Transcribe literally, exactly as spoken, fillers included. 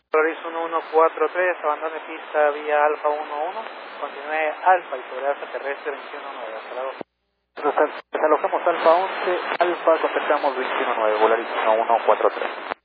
Polaris uno uno cuatro tres, abandone pista vía Alfa uno uno, continúe Alfa y sobre alfa terrestre veintiuno nueve, hasta luego. Entonces, desalojamos Alfa once, Alfa, contactamos veintiuno nueve, Polaris uno uno cuatro tres.